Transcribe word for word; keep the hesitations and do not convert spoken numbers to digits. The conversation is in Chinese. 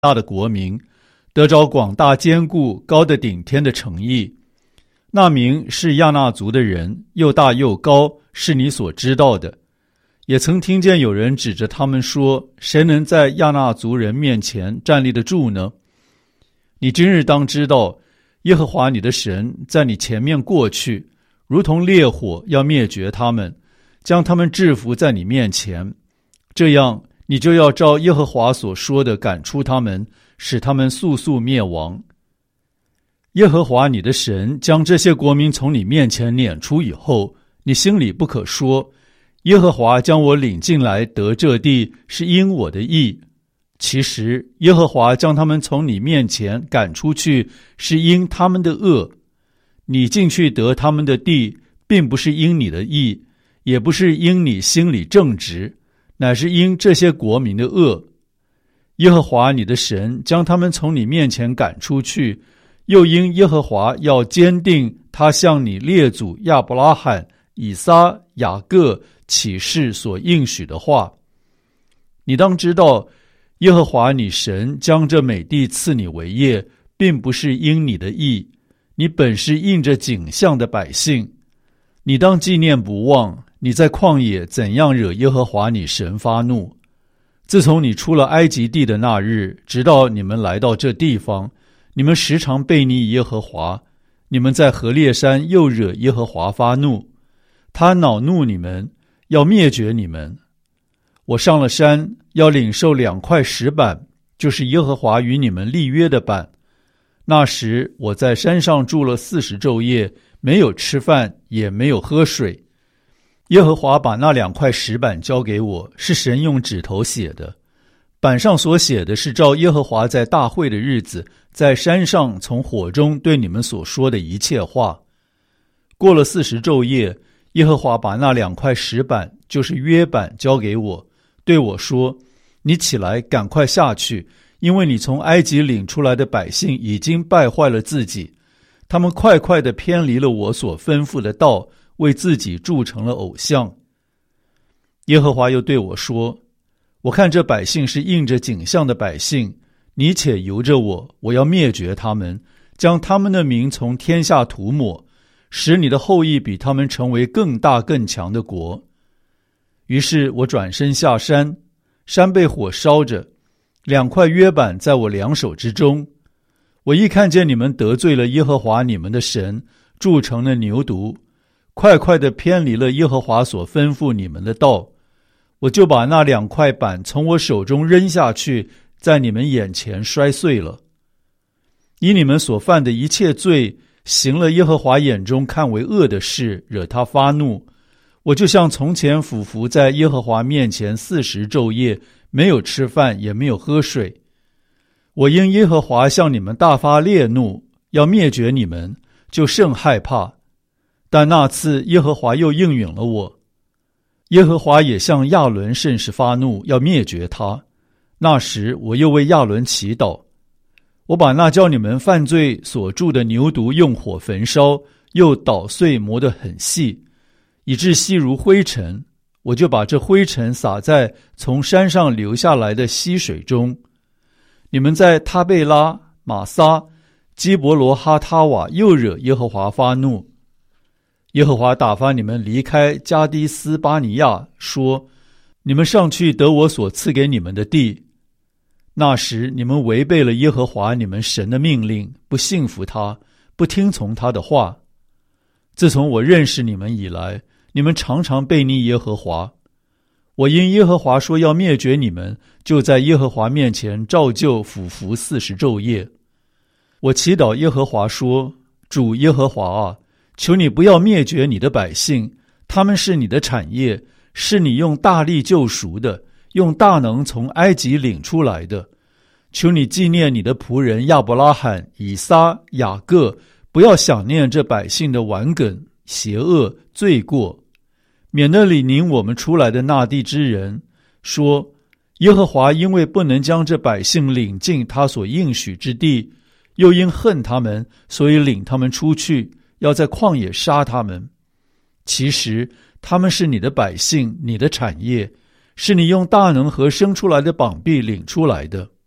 大的国民，得着广大坚固高的顶天的诚意。那名是亚纳族的人，又大又高，是你所知道的。也曾听见有人指着他们说，谁能在亚纳族人面前站立得住呢？你今日当知道，耶和华你的神在你前面过去，如同烈火，要灭绝他们，将他们制服在你面前。这样你就要照耶和华所说的赶出他们，使他们速速灭亡。耶和华你的神将这些国民从你面前撵出以后，你心里不可说，耶和华将我领进来得这地，是因我的义。其实耶和华将他们从你面前赶出去，是因他们的恶。你进去得他们的地，并不是因你的义，也不是因你心里正直，乃是因这些国民的恶。耶和华你的神将他们从你面前赶出去，又因耶和华要坚定他向你列祖亚伯拉罕、以撒、雅各起誓所应许的话。你当知道，耶和华你神将这美地赐你为业，并不是因你的义，你本是应着景象的百姓。你当纪念不忘，你在旷野怎样惹耶和华你神发怒。自从你出了埃及地的那日，直到你们来到这地方，你们时常悖逆耶和华，你们在何烈山又惹耶和华发怒，他恼怒你们，要灭绝你们。我上了山，要领受两块石板，就是耶和华与你们立约的板。那时我在山上住了四十昼夜，没有吃饭，也没有喝水。耶和华把那两块石板交给我，是神用指头写的。板上所写的是照耶和华在大会的日子，在山上从火中对你们所说的一切话。过了四十昼夜，耶和华把那两块石板，就是约板，交给我，对我说：你起来，赶快下去，因为你从埃及领出来的百姓已经败坏了自己，他们快快地偏离了我所吩咐的道，为自己铸成了偶像。耶和华又对我说：我看这百姓是应着景象的百姓，你且由着我，我要灭绝他们，将他们的名从天下涂抹，使你的后裔比他们成为更大更强的国。于是我转身下山，山被火烧着，两块约板在我两手之中。我一看见你们得罪了耶和华你们的神，铸成了牛犊，快快地偏离了耶和华所吩咐你们的道，我就把那两块板从我手中扔下去，在你们眼前摔碎了。以你们所犯的一切罪，行了耶和华眼中看为恶的事，惹他发怒，我就像从前俯伏在耶和华面前四十昼夜，没有吃饭，也没有喝水。我因耶和华向你们大发烈怒，要灭绝你们，就甚害怕。但那次耶和华又应允了我。耶和华也向亚伦甚是发怒，要灭绝他。那时我又为亚伦祈祷，我把那叫你们犯罪所铸的牛犊用火焚烧，又捣碎磨得很细，以致细如灰尘，我就把这灰尘撒在从山上流下来的溪水中。你们在他贝拉、玛撒、基伯罗哈他瓦又惹耶和华发怒。耶和华打发你们离开加低斯巴尼亚，说：你们上去得我所赐给你们的地。那时你们违背了耶和华你们神的命令，不信服他，不听从他的话。自从我认识你们以来，你们常常悖逆耶和华。我因耶和华说要灭绝你们，就在耶和华面前照旧俯伏四十昼夜。我祈祷耶和华说：主耶和华啊，求你不要灭绝你的百姓，他们是你的产业，是你用大力救赎的，用大能从埃及领出来的。求你纪念你的仆人亚伯拉罕、以撒、雅各，不要想念这百姓的顽梗、邪恶、罪过，免得领领我们出来的那地之人说：耶和华因为不能将这百姓领进他所应许之地，又因恨他们，所以领他们出去，要在旷野杀他们。其实他们是你的百姓，你的产业，是你用大能和生出来的膀臂领出来的。